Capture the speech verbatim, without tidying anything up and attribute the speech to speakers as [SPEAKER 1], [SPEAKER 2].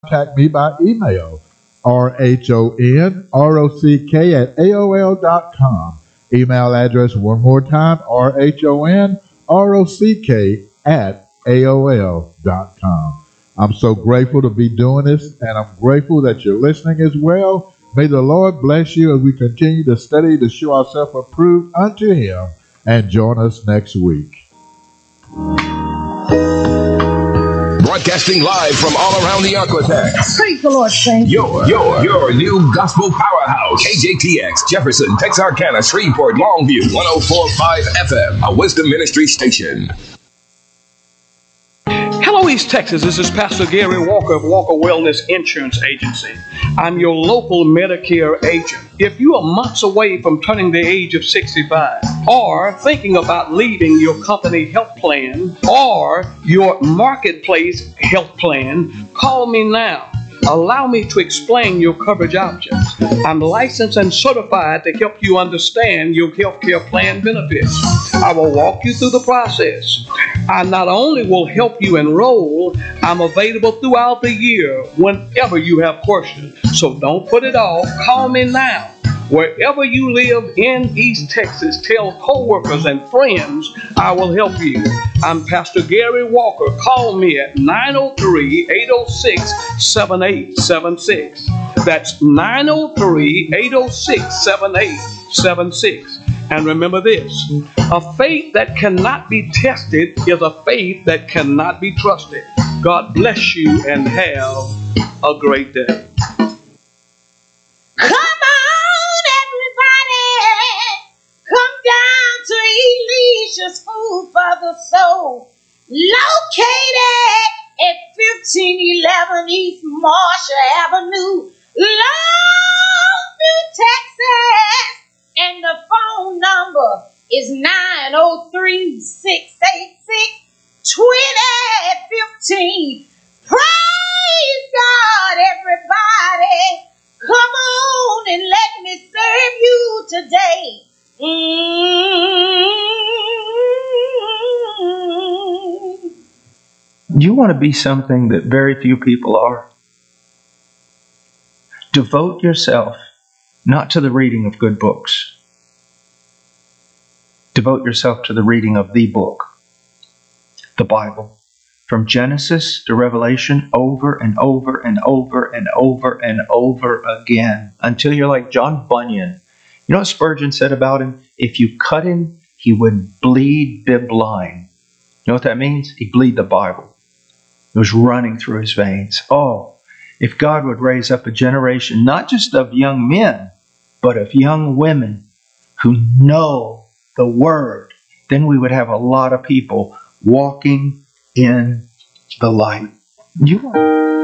[SPEAKER 1] contact me by email, R H O N R O C K at A O L dot com. Email address one more time, R H O N R O C K at A O L dot com. I'm so grateful to be doing this, and I'm grateful that you're listening as well. May the Lord bless you as we continue to study to show ourselves approved unto Him, and join us next week.
[SPEAKER 2] Broadcasting live from all around the Aquatex.
[SPEAKER 3] Praise the Lord, saints.
[SPEAKER 2] Your, your, your new gospel powerhouse. K J T X, Jefferson, Texarkana, Shreveport, Longview, one oh four point five F M, a Wisdom Ministry station.
[SPEAKER 4] Hello, East Texas. This is Pastor Gary Walker of Walker Wellness Insurance Agency. I'm your local Medicare agent. If you are months away from turning the age of sixty-five, or thinking about leaving your company health plan or your marketplace health plan, call me now. Allow me to explain your coverage options. I'm licensed and certified to help you understand your healthcare plan benefits. I will walk you through the process. I not only will help you enroll, I'm available throughout the year whenever you have questions. So don't put it off. Call me now. Wherever you live in East Texas, tell coworkers and friends I will help you. I'm Pastor Gary Walker. Call me at nine oh three, eight oh six, seven eight seven six. That's nine oh three, eight oh six, seven eight seven six. And remember this, a faith that cannot be tested is a faith that cannot be trusted. God bless you and have a great day.
[SPEAKER 3] Come on, everybody. Come down to Alicia's Food for the Soul, located at fifteen eleven East Marshall Avenue, Longview, Texas. And the phone number is nine oh three, six eight six, two oh one five. Praise God, everybody. Come on and let me serve you today. Mm-hmm.
[SPEAKER 5] You want to be something that very few people are? Devote yourself not to the reading of good books. Devote yourself to the reading of the book, the Bible. From Genesis to Revelation, over and over and over and over and over again, until you're like John Bunyan. You know what Spurgeon said about him? If you cut him, he would bleed bibline. You know what that means? He'd bleed the Bible. It was running through his veins. Oh, if God would raise up a generation, not just of young men, but of young women who know the Word, then we would have a lot of people walking in the light. You